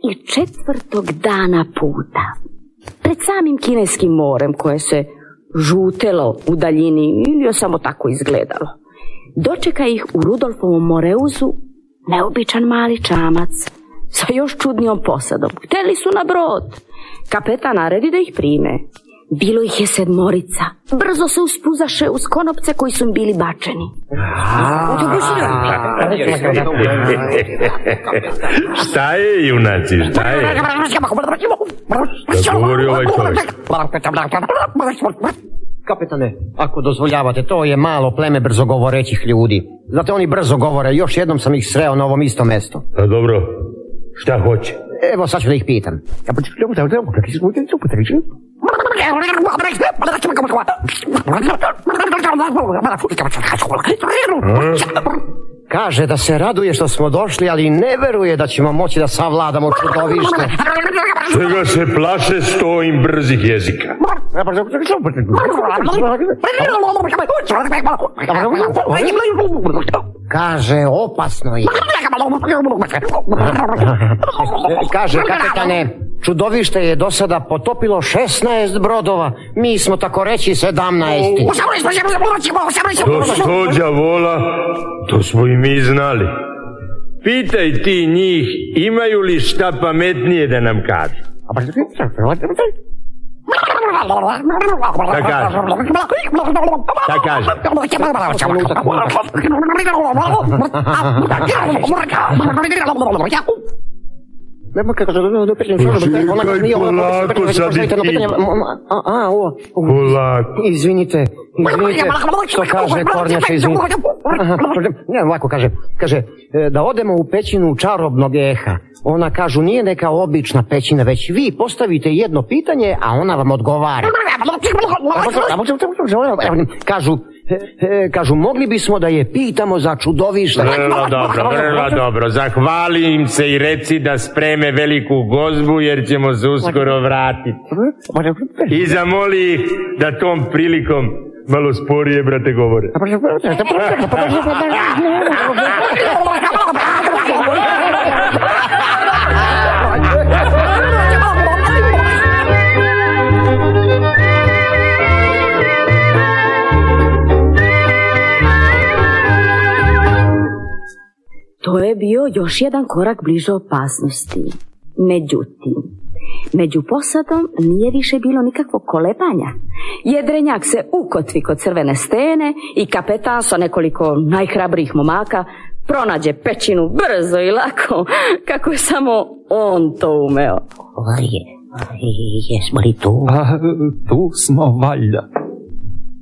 i 4. dana puta, pred samim kineskim morem koje se žutelo u daljini ili samo tako izgledalo, dočeka ih u Rudolfovom Moreuzu neobičan mali čamac sa još čudnijom posadom. Hteli su na brod. Kapetan naredi da ih prime. Bilo ih je 7. Brzo se uspuzaše uz konopce koji su im bili bačeni. Šta je, junaci, šta je? Da govori ovaj čovjek. Kapetane, ako dozvoljavate, to je malo pleme brzogovorećih ljudi. Znate, oni brzo govore, još jednom sam ih sreo na ovom istom mestu. A dobro, šta hoće? Evo, sad ću da ih pitam. Kaže da se raduje što smo došli, ali ne veruje da ćemo moći da savladamo čudovište. Čega se plaše 100 im brzih jezika? Kaže, opasno je. Kaže, kapetane, čudovište je do sada potopilo 16 brodova. Mi smo tako reći 17. To 100 đavola, to smo i mi znali. Pitaj ti njih, imaju li šta pametnije da nam kažu? Šta kaže? Šta kaže? Izvinite, što kaže Kornjača, izvinite. Ne, ovako kaže, da odemo u pećinu čarobnog eha. Ona kažu, nije neka obična pećina, već vi postavite jedno pitanje, a ona vam odgovara. Kažu, mogli bismo da je pitamo za čudovište. Vrlo dobro. Zahvali im se i reci da spreme veliku gozbu, jer ćemo se uskoro vratiti. I zamoli ih da tom prilikom malo sporije, brate, govore. To je bio još jedan korak bliže opasnosti. Međutim, među posadom nije više bilo nikakvog kolebanja. Jedrenjak se ukotvi kod crvene stene i kapetan sa nekoliko najhrabrijih momaka pronađe pećinu brzo i lako, kako je samo on to umeo. Jesmo li tu? Tu smo valjda.